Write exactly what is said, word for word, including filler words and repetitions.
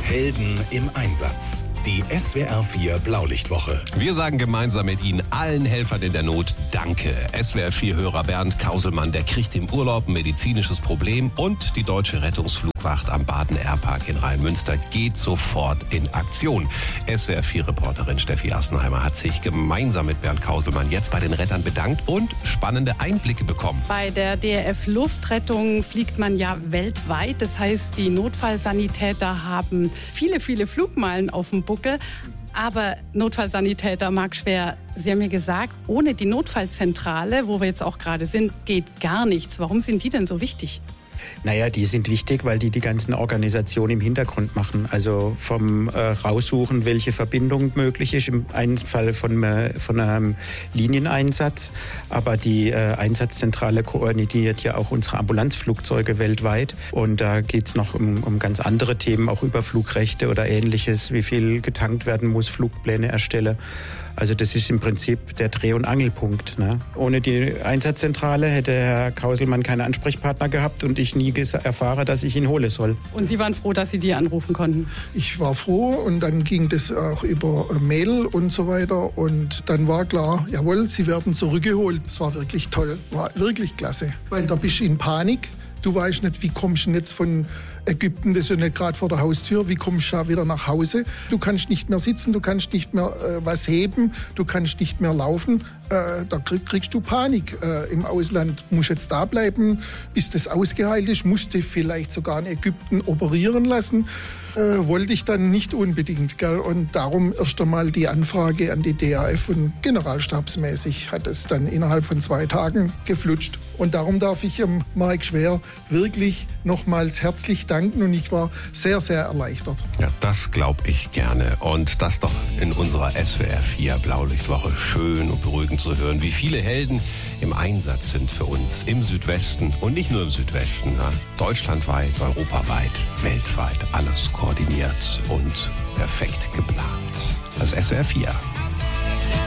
Helden im Einsatz. Die S W R vier Blaulichtwoche. Wir sagen gemeinsam mit Ihnen allen Helfern in der Not Danke. S W R vier-Hörer Bernd Kauselmann, der kriegt im Urlaub ein medizinisches Problem und die deutsche Rettungsflugwacht am Baden-Airpark in Rheinmünster geht sofort in Aktion. S W R vier-Reporterin Steffi Assenheimer hat sich gemeinsam mit Bernd Kauselmann jetzt bei den Rettern bedankt und spannende Einblicke bekommen. Bei der D R F Luftrettung fliegt man ja weltweit. Das heißt, die Notfallsanitäter haben viele, viele Flugmeilen auf dem Buckel. Aber Notfallsanitäter, Marc Schwer, Sie haben mir gesagt, ohne die Notfallzentrale, wo wir jetzt auch gerade sind, geht gar nichts. Warum sind die denn so wichtig? Naja, die sind wichtig, weil die die ganzen Organisationen im Hintergrund machen. Also vom äh, Raussuchen, welche Verbindung möglich ist, im einen Fall von, äh, von einem Linieneinsatz. Aber die äh, Einsatzzentrale koordiniert ja auch unsere Ambulanzflugzeuge weltweit. Und da geht es noch um, um ganz andere Themen, auch über Flugrechte oder Ähnliches, wie viel getankt werden muss, Flugpläne erstelle. Also das ist im Prinzip der Dreh- und Angelpunkt. Ne? Ohne die Einsatzzentrale hätte Herr Kauselmann keinen Ansprechpartner gehabt und ich nie erfahre, dass ich ihn holen soll. Und Sie waren froh, dass Sie die anrufen konnten? Ich war froh und dann ging das auch über Mail und so weiter. Und dann war klar, jawohl, Sie werden zurückgeholt. Es war wirklich toll, war wirklich klasse. Weil da bist du in Panik. Du weißt nicht, wie kommst du jetzt von Ägypten, das ist ja nicht gerade vor der Haustür, wie kommst du da wieder nach Hause? Du kannst nicht mehr sitzen, du kannst nicht mehr äh, was heben, du kannst nicht mehr laufen. Äh, da krieg, kriegst du Panik äh, im Ausland. Musst jetzt da bleiben, bis das ausgeheilt ist. Musste vielleicht sogar in Ägypten operieren lassen. Äh, wollte ich dann nicht unbedingt. Gell? Und darum erst einmal die Anfrage an die D R F und generalstabsmäßig hat es dann innerhalb von zwei Tagen geflutscht. Und darum darf ich ähm, Marc Schwer wirklich nochmals herzlich danken und ich war sehr, sehr erleichtert. Ja, das glaube ich gerne. Und das doch in unserer S W R vier Blaulichtwoche schön und beruhigend zu hören, wie viele Helden im Einsatz sind für uns im Südwesten und nicht nur im Südwesten. Ja, deutschlandweit, europaweit, weltweit, alles koordiniert und perfekt geplant. Das S W R vier.